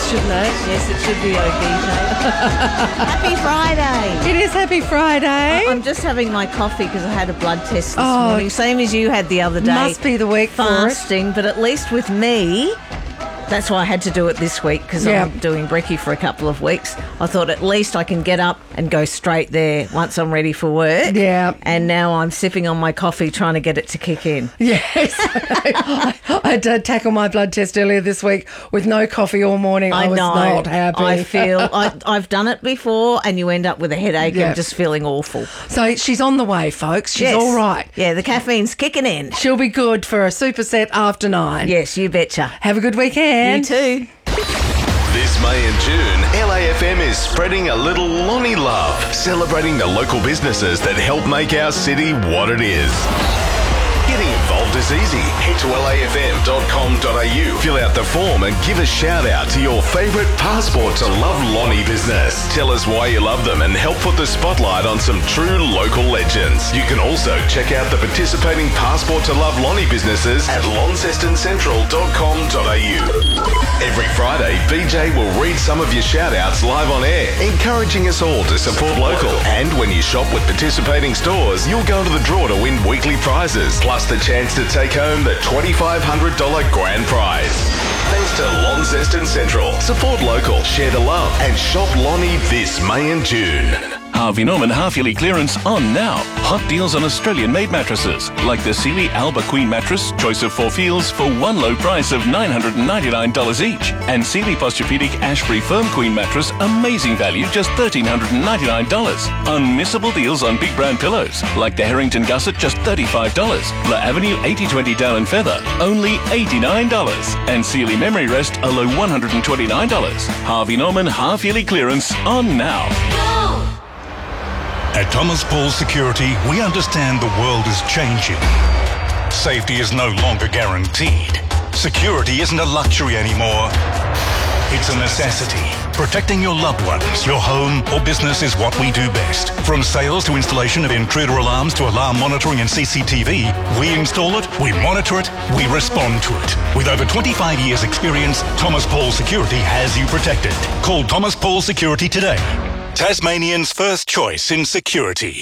shouldn't it? Yes, it should be okay. Happy Friday. It is Happy Friday. I'm just having my coffee because I had a blood test this morning, same as you had the other day. Must be the week fasting, but at least with me, that's why I had to do it this week because I'm doing brekkie for a couple of weeks. I thought at least I can get up and go straight there once I'm ready for work. Yeah. And now I'm sipping on my coffee trying to get it to kick in. Yes. I did tackle my blood test earlier this week with no coffee all morning. I was not happy. I feel I've done it before and you end up with a headache and just feeling awful. So she's on the way, folks. She's all right. Yeah, the caffeine's kicking in. She'll be good for a superset after 9. Yes, you betcha. Have a good weekend. You too. This May and June, LAFM is spreading a little Lonnie love, celebrating the local businesses that help make our city what it is. Getting involved is easy. Head to lafm.com.au, fill out the form and give a shout out to your favourite Passport to Love Lonnie business. Tell us why you love them and help put the spotlight on some true local legends. You can also check out the participating Passport to Love Lonnie businesses at launcestoncentral.com.au. Every Friday, BJ will read some of your shout outs live on air, encouraging us all to support local. And when you shop with participating stores, you'll go into the draw to win weekly prizes, plus the chance to take home the $2,500 grand prize. Thanks to Launceston Central. Support local, share the love, and shop Lonnie this May and June. Harvey Norman half-yearly clearance on now. Hot deals on Australian-made mattresses, like the Sealy Alba Queen mattress, choice of 4 feels for one low price of $999 each. And Sealy Posturepedic Ashbury Firm Queen mattress, amazing value, just $1,399. Unmissable deals on big brand pillows, like the Harrington Gusset, just $35. La Avenue 8020 Down and Feather, only $89. And Sealy Memory Rest, a low $129. Harvey Norman half-yearly clearance on now. At Thomas Paul Security, we understand the world is changing. Safety is no longer guaranteed. Security isn't a luxury anymore. It's a necessity. Protecting your loved ones, your home or business is what we do best. From sales to installation of intruder alarms to alarm monitoring and CCTV, we install it, we monitor it, we respond to it. With over 25 years experience, Thomas Paul Security has you protected. Call Thomas Paul Security today. Tasmanians' first choice in security.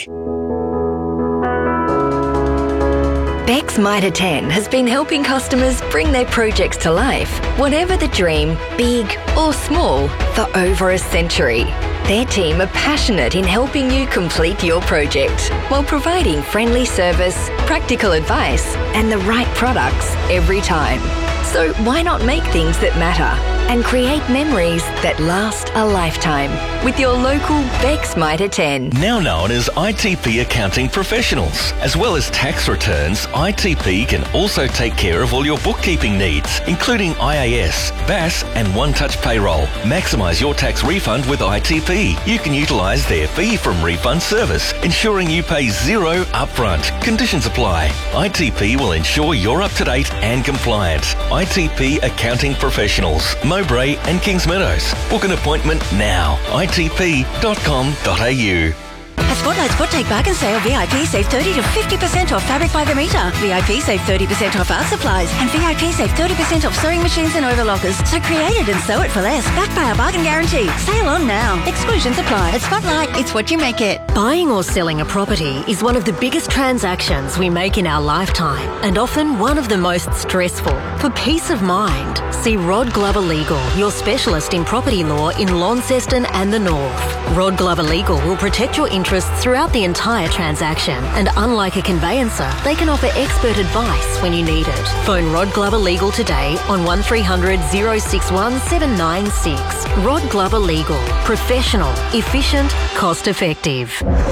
Beck's Mitre 10 has been helping customers bring their projects to life, whatever the dream, big or small, for over a century. Their team are passionate in helping you complete your project while providing friendly service, practical advice and the right products every time. So why not make things that matter and create memories that last a lifetime with your local Beck's Mitre 10. Now known as ITP Accounting Professionals. As well as tax returns, ITP can also take care of all your bookkeeping needs, including IAS, BAS and One Touch Payroll. Maximise your tax refund with ITP. You can utilise their fee from refund service, ensuring you pay zero upfront. Conditions apply. ITP will ensure you're up to date and compliant. ITP Accounting Professionals, Mowbray and Kings Meadows. Book an appointment now. itp.com.au. At Spotlight Take Bargain Sale, VIP save 30 to 50% off fabric by the metre. VIP save 30% off art supplies. And VIP save 30% off sewing machines and overlockers. So create it and sew it for less. Backed by our bargain guarantee. Sale on now. Exclusions apply. At Spotlight, it's what you make it. Buying or selling a property is one of the biggest transactions we make in our lifetime, and often one of the most stressful. For peace of mind, see Rod Glover Legal, your specialist in property law in Launceston and the North. Rod Glover Legal will protect your interests throughout the entire transaction, and unlike a conveyancer, they can offer expert advice when you need it. Phone Rod Glover Legal today on 1300 061 796. Rod Glover Legal. Professional, efficient, cost effective.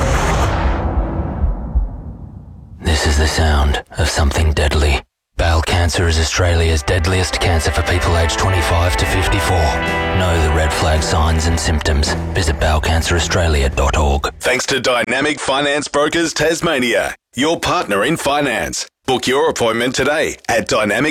This is the sound of something deadly. Bowel cancer is Australia's deadliest cancer for people aged 25 to 54. Know the red flag signs and symptoms. Visit bowelcanceraustralia.org. Thanks to Dynamic Finance Brokers Tasmania, your partner in finance. Book your appointment today at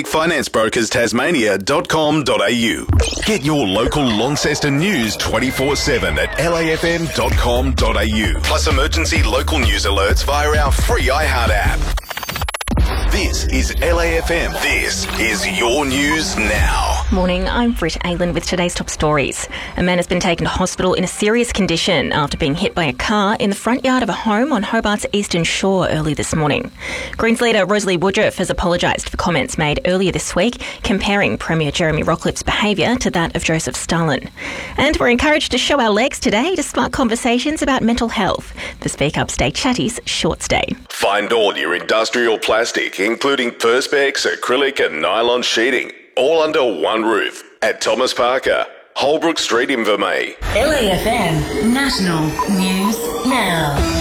dynamicfinanceBrokersTasmania.com.au. Get your local Launceston news 24/7 at lafm.com.au. Plus emergency local news alerts via our free iHeart app. This is LAFM. This is your news now. Morning, I'm Britt Aylan with today's top stories. A man has been taken to hospital in a serious condition after being hit by a car in the front yard of a home on Hobart's Eastern Shore early this morning. Greens leader Rosalie Woodruff has apologised for comments made earlier this week comparing Premier Jeremy Rockliff's behaviour to that of Joseph Stalin. And we're encouraged to show our legs today to spark conversations about mental health. The Speak Up Stay Chatty's short stay. Find all your industrial plastic, including Perspex, acrylic and nylon sheeting, all under one roof at Thomas Parker, Holbrook Street in Vermey. LAFM National News Now.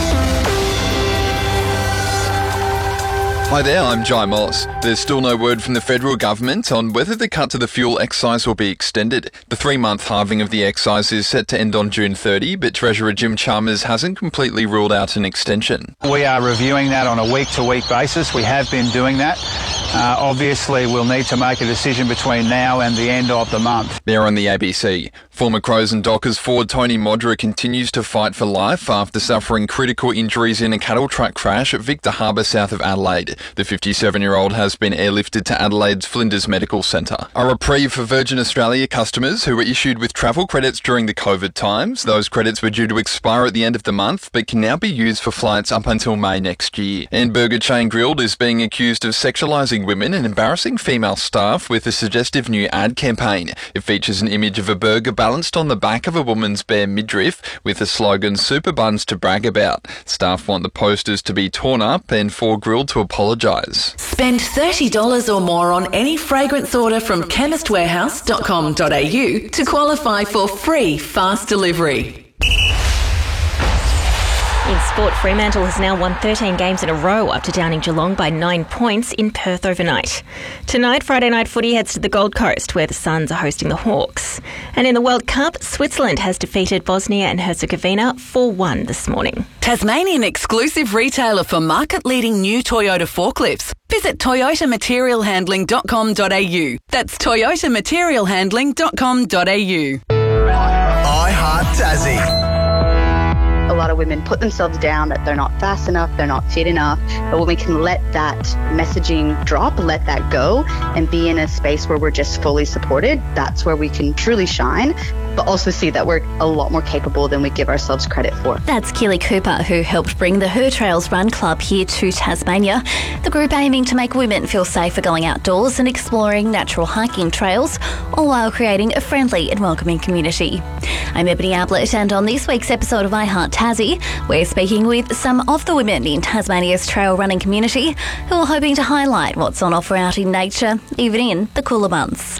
Hi there, I'm Jai Moss. There's still no word from the federal government on whether the cut to the fuel excise will be extended. The 3-month halving of the excise is set to end on June 30, but Treasurer Jim Chalmers hasn't completely ruled out an extension. We are reviewing that on a week-to-week basis. We have been doing that. Obviously, we'll need to make a decision between now and the end of the month. There on the ABC. Former Crows and Dockers forward Tony Modra continues to fight for life after suffering critical injuries in a cattle truck crash at Victor Harbour south of Adelaide. The 57-year-old has been airlifted to Adelaide's Flinders Medical Centre. A reprieve for Virgin Australia customers who were issued with travel credits during the COVID times. Those credits were due to expire at the end of the month, but can now be used for flights up until May next year. And burger chain Grilled is being accused of sexualising women and embarrassing female staff with a suggestive new ad campaign. It features an image of a burger balanced on the back of a woman's bare midriff with the slogan "Super Buns to brag about." Staff want the posters to be torn up and for Grilled to apologise. Spend $30 or more on any fragrance order from chemistwarehouse.com.au to qualify for free fast delivery. In sport, Fremantle has now won 13 games in a row up to Downing Geelong by 9 points in Perth overnight. Tonight, Friday night footy heads to the Gold Coast where the Suns are hosting the Hawks. And in the World Cup, Switzerland has defeated Bosnia and Herzegovina 4-1 this morning. Tasmanian exclusive retailer for market-leading new Toyota forklifts. Visit toyotamaterialhandling.com.au. That's toyotamaterialhandling.com.au. I Heart Tassie. A lot of women put themselves down that they're not fast enough, they're not fit enough. But when we can let that messaging drop, let that go, and be in a space where we're just fully supported, that's where we can truly shine, but also see that we're a lot more capable than we give ourselves credit for. That's Keely Cooper, who helped bring the Her Trails Run Club here to Tasmania. The group aiming to make women feel safer going outdoors and exploring natural hiking trails, all while creating a friendly and welcoming community. I'm Ebony Ablett, and on this week's episode of I Heart Tassie, we're speaking with some of the women in Tasmania's trail running community who are hoping to highlight what's on offer out in nature, even in the cooler months.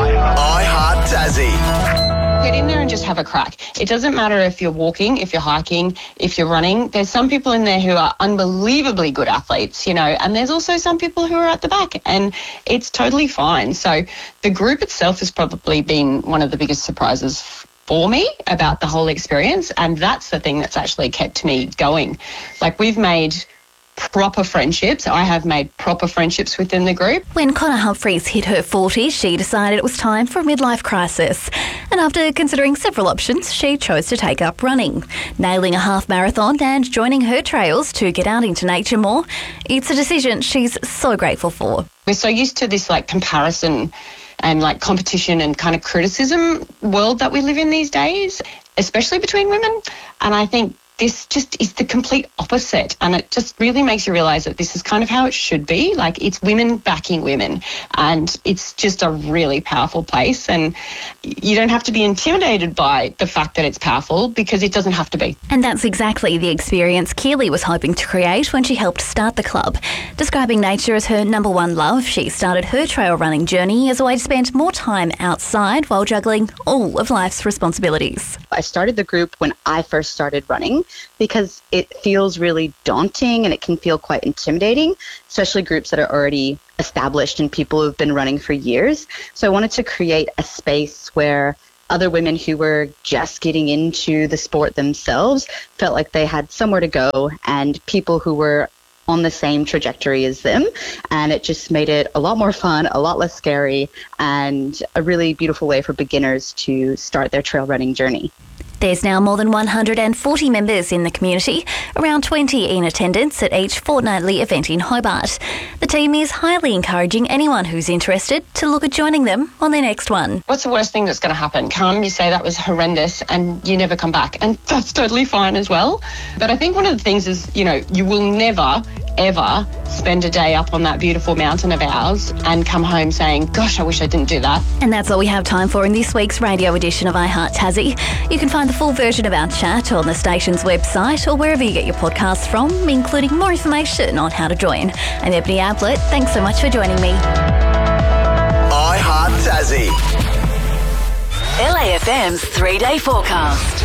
I Heart Tassie. Get in there and just have a crack. It doesn't matter if you're walking, if you're hiking, if you're running. There's some people in there who are unbelievably good athletes, and there's also some people who are at the back, and it's totally fine. So the group itself has probably been one of the biggest surprises for me about the whole experience, and that's the thing that's actually kept me going. Like, we've made proper friendships. I have made proper friendships within the group. When Connor Humphreys hit her 40s, she decided it was time for a midlife crisis. And after considering several options, she chose to take up running. Nailing a half marathon and joining Her Trails to get out into nature more, it's a decision she's so grateful for. We're so used to this comparison and competition and kind of criticism world that we live in these days, especially between women. And I think this just is the complete opposite, and it just really makes you realise that this is kind of how it should be. It's women backing women, and it's just a really powerful place, and you don't have to be intimidated by the fact that it's powerful, because it doesn't have to be. And that's exactly the experience Keely was hoping to create when she helped start the club. Describing nature as her number one love, she started her trail running journey as a way to spend more time outside while juggling all of life's responsibilities. I started the group when I first started running, because it feels really daunting and it can feel quite intimidating, especially groups that are already established and people who've been running for years. So I wanted to create a space where other women who were just getting into the sport themselves felt like they had somewhere to go, and people who were on the same trajectory as them. And it just made it a lot more fun, a lot less scary, and a really beautiful way for beginners to start their trail running journey. There's now more than 140 members in the community, around 20 in attendance at each fortnightly event in Hobart. The team is highly encouraging anyone who's interested to look at joining them on their next one. What's the worst thing that's going to happen? Come, you say that was horrendous and you never come back, and that's totally fine as well. But I think one of the things is, you will never, ever spend a day up on that beautiful mountain of ours and come home saying, gosh, I wish I didn't do that. And that's all we have time for in this week's radio edition of iHeart Tassie. You can find the full version of our chat on the station's website or wherever you get your podcasts from, including more information on how to join. I'm Ebony Ablett. Thanks so much for joining me. iHeart Tassie. LAFM's 3-day forecast.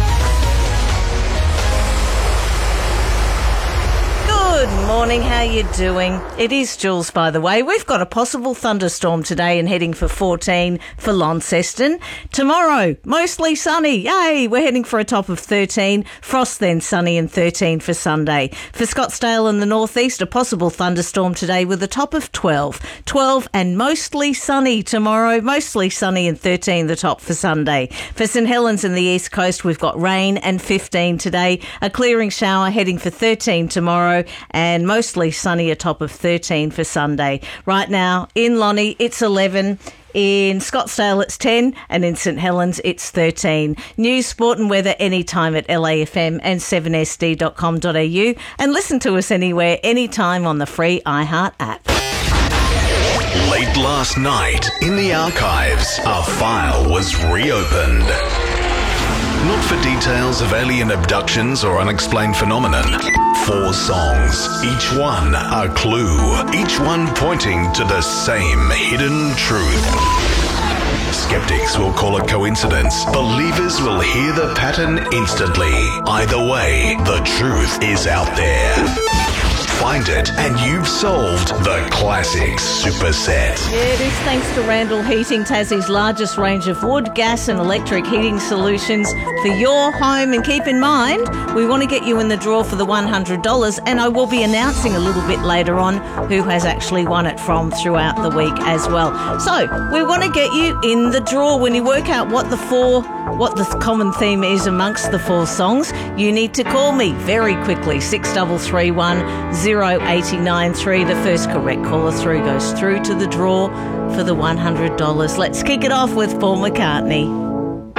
Good morning, how you doing? It is Jules, by the way. We've got a possible thunderstorm today and heading for 14 for Launceston. Tomorrow, mostly sunny. Yay! We're heading for a top of 13. Frost then sunny and 13 for Sunday. For Scottsdale and the northeast, a possible thunderstorm today with a top of 12. 12 and mostly sunny tomorrow. Mostly sunny and 13 the top for Sunday. For St Helens and the east coast, we've got rain and 15 today. A clearing shower heading for 13 tomorrow. And mostly sunny, a top of 13 for Sunday. Right now in Lonnie, it's 11. In Scottsdale, it's 10, and in St Helens, it's 13. News, sport and weather anytime at LAFM and 7sd.com.au. And listen to us anywhere, anytime on the free iHeart app. Late last night, in the archives, a file was reopened. Not for details of alien abductions or unexplained phenomenon. 4 songs, each one a clue, each one pointing to the same hidden truth. Skeptics will call it coincidence. Believers will hear the pattern instantly. Either way, the truth is out there. Find it and you've solved the classic superset. Yeah, it is thanks to Randall Heating, Tassie's largest range of wood, gas and electric heating solutions for your home. And keep in mind, we want to get you in the draw for the $100, and I will be announcing a little bit later on who has actually won it from throughout the week as well. So we want to get you in the draw. When you work out what the common theme is amongst the 4 songs, you need to call me very quickly, 6331 0893. The first correct caller through goes through to the draw for the $100. Let's kick it off with Paul McCartney.